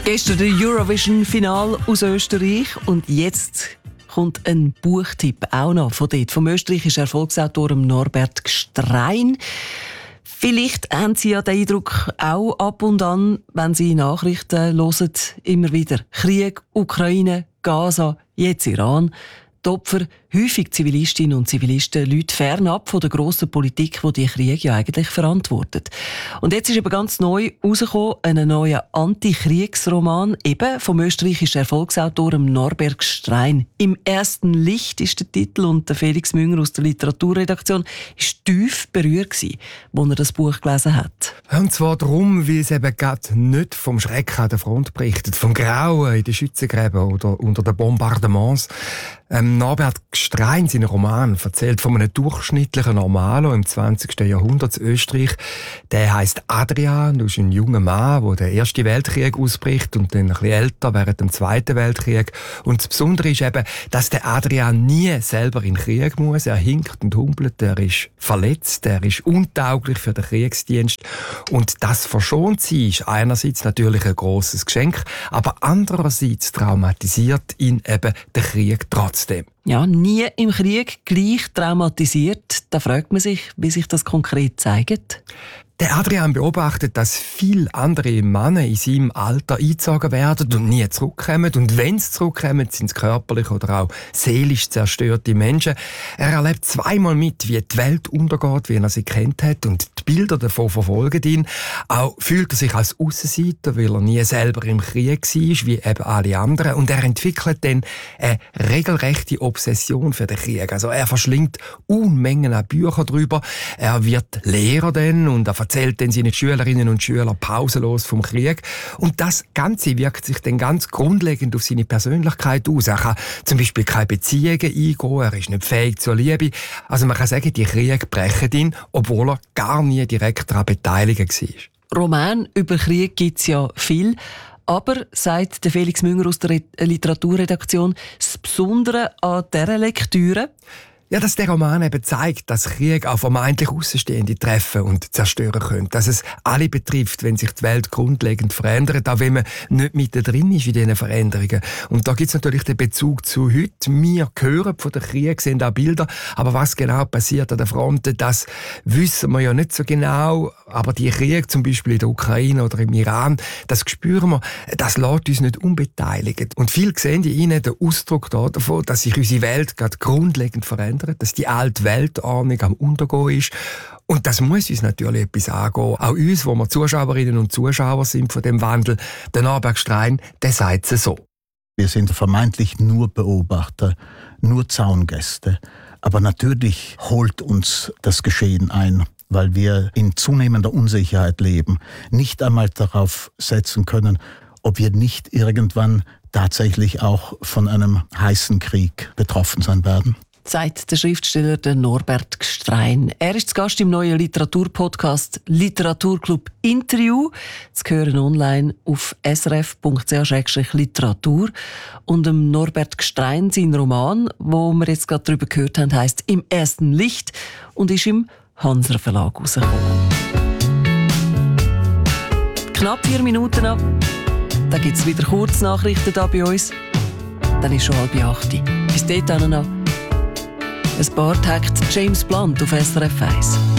Gestern der Eurovision-Final aus Österreich und jetzt kommt ein Buchtipp auch noch von dort, vom österreichischen Erfolgsautor Norbert Gstrein. Vielleicht haben Sie ja den Eindruck auch ab und an, wenn Sie Nachrichten hören, immer wieder Krieg, Ukraine, Gaza, jetzt Iran. Die Opfer, häufig Zivilistinnen und Zivilisten, Leute fernab von der grossen Politik, die Krieg ja eigentlich verantwortet. Und jetzt ist eben ganz neu rausgekommen, ein neuer Antikriegsroman, eben vom österreichischen Erfolgsautor Norbert Gstrein. «Im ersten Licht» ist der Titel und der Felix Münger aus der Literaturredaktion war tief berührt, als er das Buch gelesen hat. Und zwar darum, weil es eben gerade nicht vom Schrecken an der Front berichtet, vom Grauen in den Schützengräben oder unter den Bombardements. Norbert Gstrein, sein Roman, erzählt von einem durchschnittlichen Normalo im 20. Jahrhundert in Österreich. Der heisst Adrian, das ist ein junger Mann, der den Ersten Weltkrieg ausbricht und dann ein bisschen älter während dem Zweiten Weltkrieg. Und das Besondere ist eben, dass der Adrian nie selber in den Krieg muss. Er hinkt und humpelt, er ist verletzt, er ist untauglich für den Kriegsdienst. Und das verschont sie ist einerseits natürlich ein grosses Geschenk, aber andererseits traumatisiert ihn eben der Krieg trotzdem. Ja, nie im Krieg gleich traumatisiert. Da fragt man sich, wie sich das konkret zeigt. Der Adrian beobachtet, dass viele andere Männer in seinem Alter eingezogen werden und nie zurückkommen. Und wenn sie zurückkommen, sind es körperlich oder auch seelisch zerstörte Menschen. Er erlebt zweimal mit, wie die Welt untergeht, wie er sie kennt hat. Und die Bilder davon verfolgen ihn. Auch fühlt er sich als Aussenseiter, weil er nie selber im Krieg war, wie eben alle anderen. Und er entwickelt dann eine regelrechte Obsession für den Krieg. Also er verschlingt Unmengen an Büchern darüber. Er wird Lehrer dann und er erzählt dann seinen Schülerinnen und Schülern pausenlos vom Krieg. Und das Ganze wirkt sich dann ganz grundlegend auf seine Persönlichkeit aus. Er kann zum Beispiel keine Beziehungen eingehen, er ist nicht fähig zur Liebe. Also man kann sagen, die Kriege brechen ihn, obwohl er gar nie direkt daran beteiligt war. Roman über Krieg gibt es ja viel. Aber, sagt der Felix Münger aus der Literaturredaktion, das Besondere an dieser Lektüre: ja, dass der Roman eben zeigt, dass Krieg auch vermeintlich Außenstehende treffen und zerstören können. Dass es alle betrifft, wenn sich die Welt grundlegend verändert, auch wenn man nicht mittendrin ist in diesen Veränderungen. Und da gibt es natürlich den Bezug zu heute. Wir hören von den Krieg, sehen auch Bilder, aber was genau passiert an der Front, das wissen wir ja nicht so genau. Aber die Kriege, zum Beispiel in der Ukraine oder im Iran, das spüren wir, das lässt uns nicht unbeteiligt. Und viele sehen in ihnen den Ausdruck davon, dass sich unsere Welt gerade grundlegend verändert, dass die alte Weltordnung am Untergehen ist. Und das muss uns natürlich etwas angehen. Auch uns, wo wir Zuschauerinnen und Zuschauer sind von dem Wandel. Der Norbert Gstrein, der sagt es so. Wir sind vermeintlich nur Beobachter, nur Zaungäste. Aber natürlich holt uns das Geschehen ein, weil wir in zunehmender Unsicherheit leben, nicht einmal darauf setzen können, ob wir nicht irgendwann tatsächlich auch von einem heißen Krieg betroffen sein werden. Sagt der Schriftsteller der Norbert Gstrein. Er ist zu Gast im neuen Literaturpodcast Literaturclub Interview. Zu hören online auf srf.ch/literatur. Und dem Norbert Gstrein, sein Roman, wo wir jetzt gerade darüber gehört haben, heisst «Im ersten Licht» und ist im Hanser Verlag rausgekommen. Knapp 4 Minuten ab. Dann gibt es wieder Kurznachrichten hier bei uns. Dann ist schon 7:30. Bis dahin noch ein paar Takt James Blunt auf SRF 1.